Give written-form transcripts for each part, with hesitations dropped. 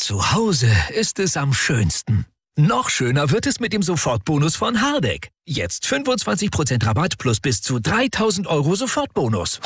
Zu Hause ist es am schönsten. Noch schöner wird es mit dem Sofortbonus von Hardegg. Jetzt 25% Rabatt plus bis zu 3.000 € Sofortbonus.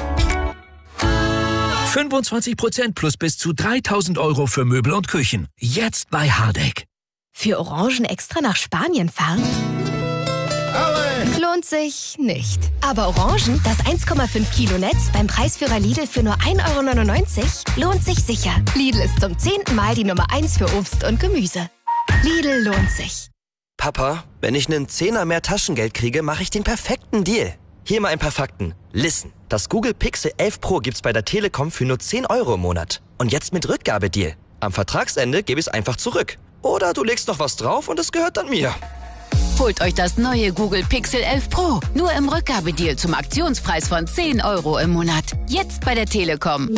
25% plus bis zu 3.000 € für Möbel und Küchen. Jetzt bei Hardegg. Für Orangen extra nach Spanien fahren? Lohnt sich nicht. Aber Orangen, das 1,5 Kilo Netz beim Preisführer Lidl für nur 1,99 € lohnt sich sicher. Lidl ist zum 10. Mal die Nummer 1 für Obst und Gemüse. Lidl lohnt sich. Papa, wenn ich einen Zehner mehr Taschengeld kriege, mache ich den perfekten Deal. Hier mal ein paar Fakten. Listen, das Google Pixel 11 Pro gibt's bei der Telekom für nur 10 € im Monat. Und jetzt mit Rückgabedeal. Am Vertragsende gebe ich es einfach zurück. Oder du legst noch was drauf und es gehört dann mir. Holt euch das neue Google Pixel 11 Pro. Nur im Rückgabedeal zum Aktionspreis von 10 € im Monat. Jetzt bei der Telekom.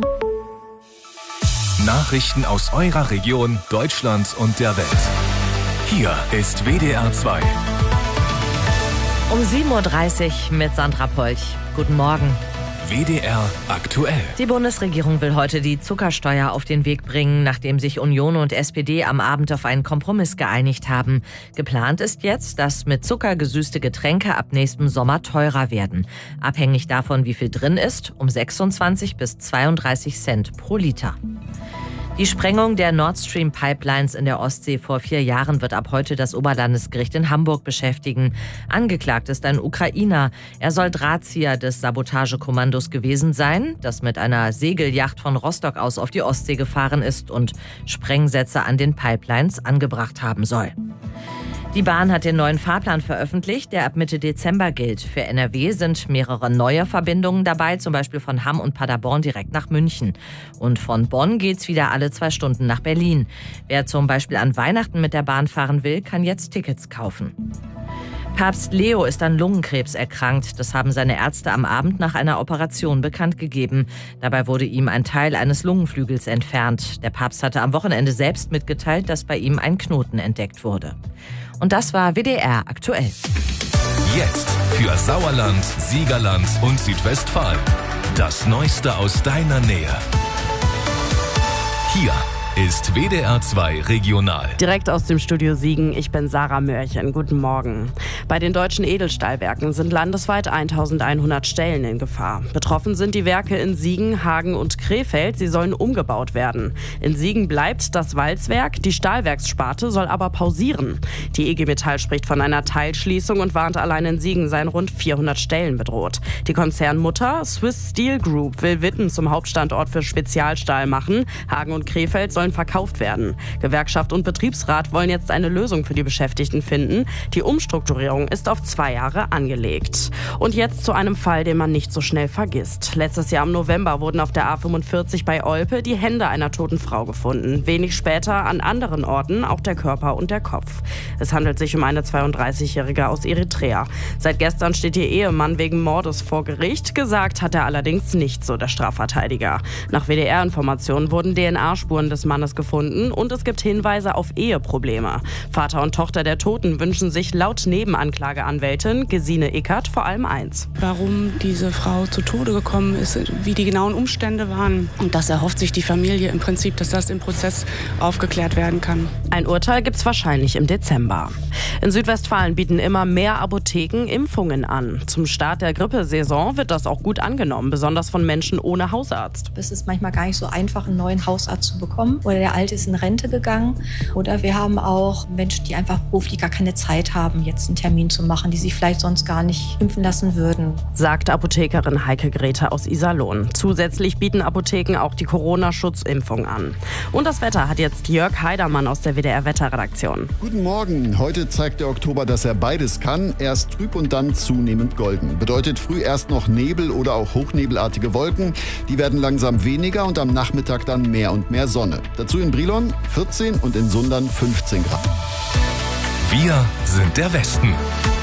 Nachrichten aus eurer Region, Deutschland und der Welt. Hier ist WDR 2. Um 7.30 Uhr mit Sandra Polch. Guten Morgen. WDR aktuell. Die Bundesregierung will heute die Zuckersteuer auf den Weg bringen, nachdem sich Union und SPD am Abend auf einen Kompromiss geeinigt haben. Geplant ist jetzt, dass mit Zucker gesüßte Getränke ab nächstem Sommer teurer werden. Abhängig davon, wie viel drin ist, um 26 bis 32 Cent pro Liter. Die Sprengung der Nord Stream Pipelines in der Ostsee vor 4 Jahren wird ab heute das Oberlandesgericht in Hamburg beschäftigen. Angeklagt ist ein Ukrainer. Er soll Drahtzieher des Sabotagekommandos gewesen sein, das mit einer Segelyacht von Rostock aus auf die Ostsee gefahren ist und Sprengsätze an den Pipelines angebracht haben soll. Die Bahn hat den neuen Fahrplan veröffentlicht, der ab Mitte Dezember gilt. Für NRW sind mehrere neue Verbindungen dabei, zum Beispiel von Hamm und Paderborn direkt nach München. Und von Bonn geht's wieder alle 2 Stunden nach Berlin. Wer zum Beispiel an Weihnachten mit der Bahn fahren will, kann jetzt Tickets kaufen. Papst Leo ist an Lungenkrebs erkrankt. Das haben seine Ärzte am Abend nach einer Operation bekannt gegeben. Dabei wurde ihm ein Teil eines Lungenflügels entfernt. Der Papst hatte am Wochenende selbst mitgeteilt, dass bei ihm ein Knoten entdeckt wurde. Und das war WDR aktuell. Jetzt für Sauerland, Siegerland und Südwestfalen. Das Neueste aus deiner Nähe. Hier ist WDR 2 Regional. Direkt aus dem Studio Siegen, ich bin Sarah Mörchen. Guten Morgen. Bei den deutschen Edelstahlwerken sind landesweit 1100 Stellen in Gefahr. Betroffen sind die Werke in Siegen, Hagen und Krefeld. Sie sollen umgebaut werden. In Siegen bleibt das Walzwerk, die Stahlwerkssparte soll aber pausieren. Die IG Metall spricht von einer Teilschließung und warnt, allein in Siegen seien rund 400 Stellen bedroht. Die Konzernmutter Swiss Steel Group will Witten zum Hauptstandort für Spezialstahl machen. Hagen und Krefeld sollen verkauft werden. Gewerkschaft und Betriebsrat wollen jetzt eine Lösung für die Beschäftigten finden. Die Umstrukturierung ist auf 2 Jahre angelegt. Und jetzt zu einem Fall, den man nicht so schnell vergisst. Letztes Jahr im November wurden auf der A45 bei Olpe die Hände einer toten Frau gefunden. Wenig später an anderen Orten auch der Körper und der Kopf. Es handelt sich um eine 32-Jährige aus Eritrea. Seit gestern steht ihr Ehemann wegen Mordes vor Gericht. Gesagt hat er allerdings nicht, so der Strafverteidiger. Nach WDR-Informationen wurden DNA-Spuren des Mannes gefunden und es gibt Hinweise auf Eheprobleme. Vater und Tochter der Toten wünschen sich laut Nebenanklageanwältin Gesine Ickert vor allem eins. Warum diese Frau zu Tode gekommen ist, wie die genauen Umstände waren. Und das erhofft sich die Familie im Prinzip, dass das im Prozess aufgeklärt werden kann. Ein Urteil gibt's wahrscheinlich im Dezember. In Südwestfalen bieten immer mehr Apotheken Impfungen an. Zum Start der Grippesaison wird das auch gut angenommen, besonders von Menschen ohne Hausarzt. Es ist manchmal gar nicht so einfach, einen neuen Hausarzt zu bekommen. Oder der alte ist in Rente gegangen. Oder wir haben auch Menschen, die einfach beruflich gar keine Zeit haben, jetzt einen Termin zu machen, die sich vielleicht sonst gar nicht impfen lassen würden. Sagt Apothekerin Heike Grete aus Iserlohn. Zusätzlich bieten Apotheken auch die Corona-Schutzimpfung an. Und das Wetter hat jetzt Jörg Heidermann aus der WDR-Wetterredaktion. Guten Morgen. Heute zeigt der Oktober, dass er beides kann. Erst trüb und dann zunehmend golden. Bedeutet früh erst noch Nebel oder auch hochnebelartige Wolken. Die werden langsam weniger und am Nachmittag dann mehr und mehr Sonne. Dazu in Brilon 14 und in Sundern 15 Grad. Wir sind der Westen.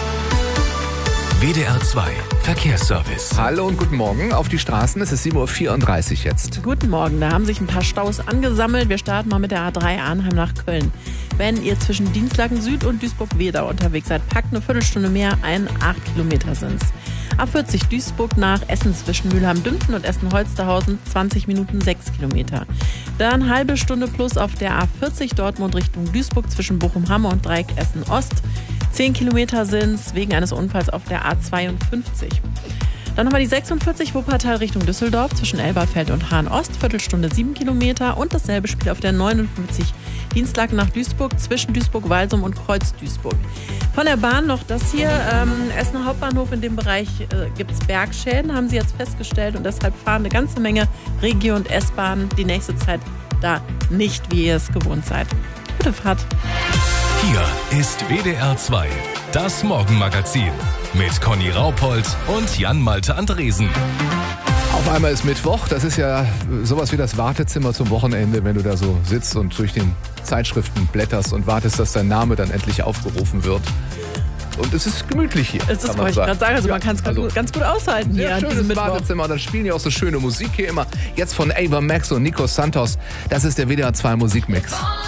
WDR 2 Verkehrsservice. Hallo und guten Morgen auf die Straßen. Es ist 7.34 Uhr jetzt. Guten Morgen, da haben sich ein paar Staus angesammelt. Wir starten mal mit der A3 Arnheim nach Köln. Wenn ihr zwischen Dienstlaken Süd und Duisburg-Wedau unterwegs seid, packt eine Viertelstunde mehr ein, 8 Kilometer sind's. A40 Duisburg nach Essen zwischen Mülheim-Dümpen und Essen-Holsterhausen 20 Minuten 6 Kilometer. Dann halbe Stunde plus auf der A40 Dortmund Richtung Duisburg zwischen Bochum-Hamme und Dreieck Essen-Ost. 10 Kilometer sind es wegen eines Unfalls auf der A52. Dann haben wir die 46 Wuppertal Richtung Düsseldorf zwischen Elberfeld und Hahn-Ost, Viertelstunde 7 Kilometer. Und dasselbe Spiel auf der 59 Dienstlaken nach Duisburg zwischen Duisburg-Walsum und Kreuz-Duisburg. Von der Bahn noch das hier, Essener Hauptbahnhof, in dem Bereich gibt es Bergschäden, haben sie jetzt festgestellt. Und deshalb fahren eine ganze Menge Regio- und S-Bahnen die nächste Zeit da nicht, wie ihr es gewohnt seid. Gute Fahrt. Hier ist WDR 2, das Morgenmagazin mit Conny Raupold und Jan-Malte Andresen. Auf einmal ist Mittwoch, das ist ja sowas wie das Wartezimmer zum Wochenende, wenn du da so sitzt und durch den Zeitschriften blätterst und wartest, dass dein Name dann endlich aufgerufen wird. Und es ist gemütlich hier. Es ist, wollte ich gerade sagen, also man kann es ganz gut aushalten hier. Sehr schönes Wartezimmer, dann spielen ja auch so schöne Musik hier immer. Jetzt von Ava Max und Nico Santos, das ist der WDR 2 Musikmix.